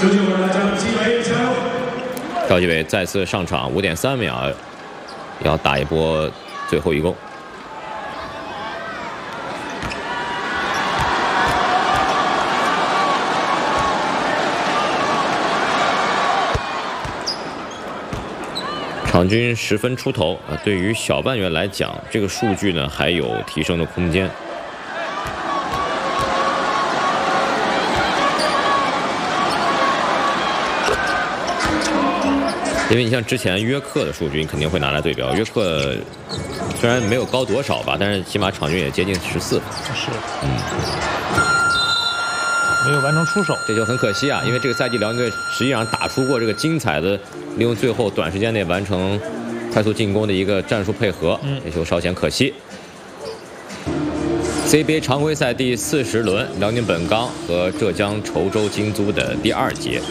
赵继伟再次上场，5.3秒，要打一波最后一攻。场均10分出头啊，对于小半圆来讲，这个数据呢还有提升的空间。 因为你像之前约克的数据，你肯定会拿来对标。约克虽然没有高多少吧，但是起码场均也接近14分。 是，没有完成出手， 这就很可惜啊。因为这个赛季辽宁队实际上打出过这个精彩的，利用最后短时间内完成快速进攻的一个战术配合，这球稍显可惜。CBA 常规赛第40轮，辽宁本钢和浙江稠州京租的第2节。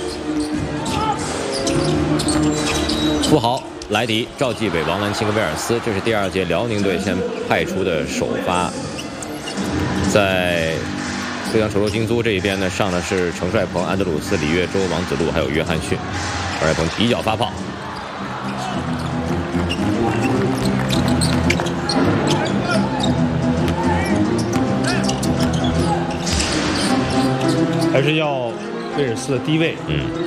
富豪、莱迪、赵继伟、王兰青和威尔斯，这是第2节辽宁队先派出的首发。在浙江稠州京租这一边呢，上的是程帅鹏、安德鲁斯、李月洲、王子路，还有约翰逊。程帅鹏底角发炮， 还是要威尔斯的低位。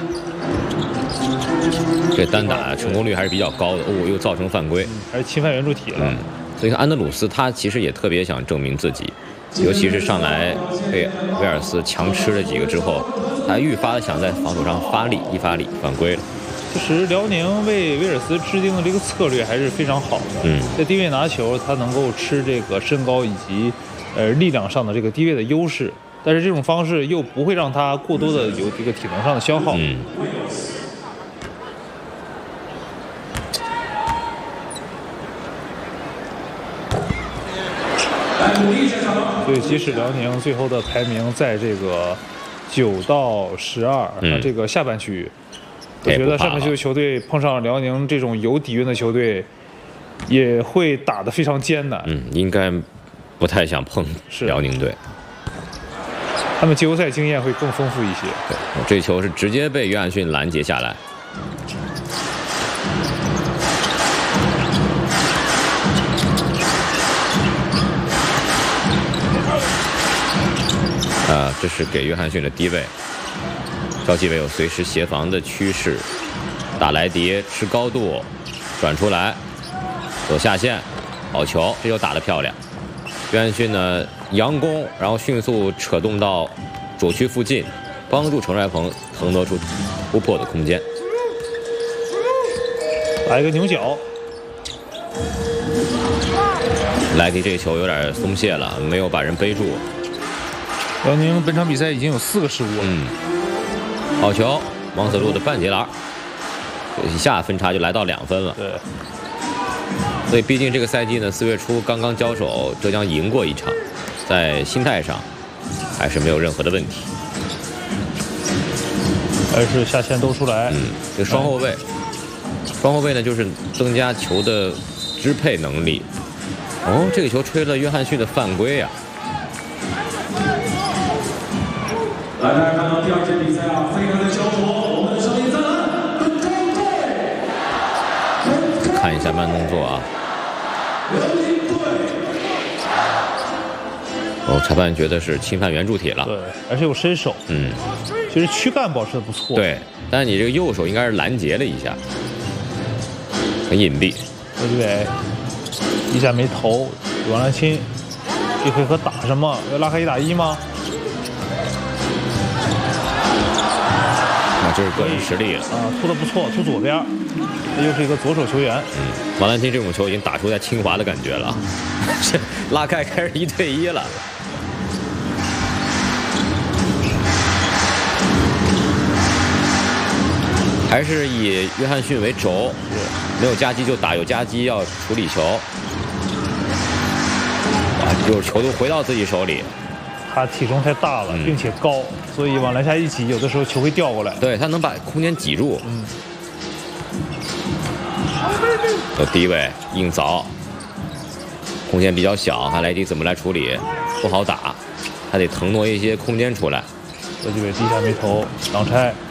这单打成功率还是比较高的哦，又造成犯规， 还是侵犯圆柱体了。 所以看安德鲁斯他其实也特别想证明自己，尤其是上来被威尔斯强吃了几个之后，他愈发的想在防守上发力，一发力犯规了。 其实辽宁为威尔斯制定的这个策略还是非常好的。在低位拿球，他能够吃这个身高以及力量上的这个低位的优势，但是这种方式又不会让他过多的有这个体能上的消耗。所以，即使辽宁最后的排名在这个9到12，那这个下半区，我觉得上半区的球队碰上辽宁这种有底蕴的球队，也会打得非常艰难。 应该不太想碰辽宁队， 他们季后赛经验会更丰富一些。 对，这球是直接被约翰逊拦截下来。 这是给约翰逊的低位，赵继伟有随时协防的趋势，打莱迪吃高度，转出来，走下线，好球，这球打得漂亮。约翰逊呢佯攻，然后迅速扯动到左区附近，帮助程帅鹏腾挪出突破的空间。 打一个牛角， 莱迪这球有点松懈了，没有把人背住。 辽宁本场比赛已经有4个失误了。 好球，王子路的半截篮，一下分差就来到2分了。 对。 所以毕竟这个赛季呢，4月初刚刚交手，浙江赢过一场，在心态上还是没有任何的问题。 还是下线都出来。 这个双后卫呢就是增加球的支配能力。哦，这个球吹了约翰逊的犯规呀。 大家看到第2节比赛啊，非常的焦灼。我们的少年三篮本中队， 看一下慢动作啊。哦，裁判觉得是侵犯圆柱体了。 对，而且有伸手。其实躯干保持的不错。 对，但是你这个右手应该是拦截了一下，很隐蔽。 赵继伟一下没投，王兰青这回合打什么？要拉开1打1吗？ 这是个人实力了突的不错，突左边，这又是一个左手球员。 王兰青这种球已经打出在清华的感觉了，拉开开始1对1了。还是以约翰逊为轴，没有夹击就打，有夹击要处理球。有球都回到自己手里。 他体重太大了，并且高，所以往篮下一挤，有的时候球会掉过来。 对他能把空间挤住。有低位硬凿，空间比较小，看莱迪怎么来处理，不好打，他得腾挪一些空间出来。 赵继伟第一下没投，挡拆。